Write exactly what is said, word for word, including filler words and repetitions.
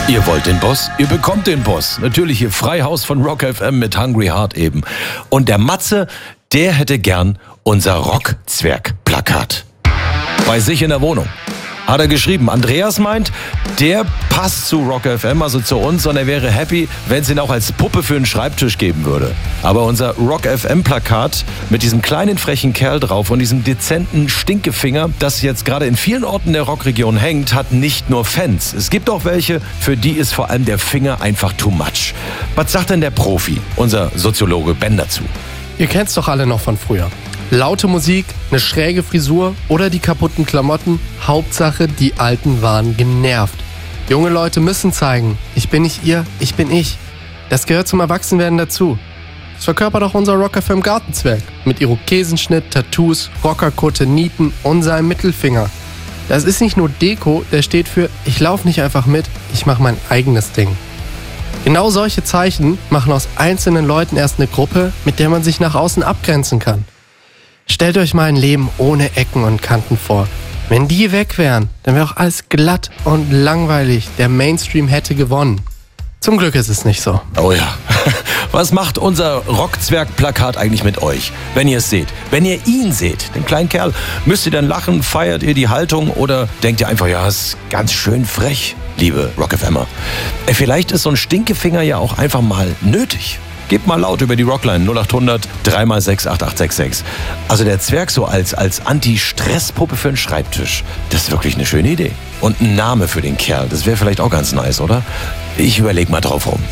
Ihr wollt den Boss? Ihr bekommt den Boss. Natürlich hier Freihaus von Rock F M mit Hungry Heart eben. Und der Matze, der hätte gern unser Rockzwerg-Plakat bei sich in der Wohnung. Hat er geschrieben. Andreas meint, der passt zu Rock F M, also zu uns, und er wäre happy, wenn es ihn auch als Puppe für einen Schreibtisch geben würde. Aber unser Rock F M-Plakat mit diesem kleinen frechen Kerl drauf und diesem dezenten Stinkefinger, das jetzt gerade in vielen Orten der Rockregion hängt, hat nicht nur Fans. Es gibt auch welche, für die ist vor allem der Finger einfach too much. Was sagt denn der Profi, unser Soziologe Ben, dazu? Ihr kennt's doch alle noch von früher. Laute Musik, eine schräge Frisur oder die kaputten Klamotten. Hauptsache, die Alten waren genervt. Junge Leute müssen zeigen, ich bin nicht ihr, ich bin ich. Das gehört zum Erwachsenwerden dazu. Das verkörpert auch unser Rock F M Gartenzwerg. Mit Irokesenschnitt, Tattoos, Rockerkutte, Nieten und seinem Mittelfinger. Das ist nicht nur Deko, der steht für, ich laufe nicht einfach mit, ich mache mein eigenes Ding. Genau solche Zeichen machen aus einzelnen Leuten erst eine Gruppe, mit der man sich nach außen abgrenzen kann. Stellt euch mal ein Leben ohne Ecken und Kanten vor. Wenn die weg wären, dann wäre auch alles glatt und langweilig. Der Mainstream hätte gewonnen. Zum Glück ist es nicht so. Oh ja. Was macht unser Rockzwerg-Plakat eigentlich mit euch, wenn ihr es seht? Wenn ihr ihn seht, den kleinen Kerl, müsst ihr dann lachen, feiert ihr die Haltung oder denkt ihr einfach, ja, ist ganz schön frech, liebe Rock F Mer. Vielleicht ist so ein Stinkefinger ja auch einfach mal nötig. Gebt mal laut über die Rockline null acht hundert drei mal sechs acht acht sechs sechs. Also der Zwerg so als, als Anti-Stress-Puppe für einen Schreibtisch, das ist wirklich eine schöne Idee. Und ein Name für den Kerl, das wäre vielleicht auch ganz nice, oder? Ich überleg mal drauf rum.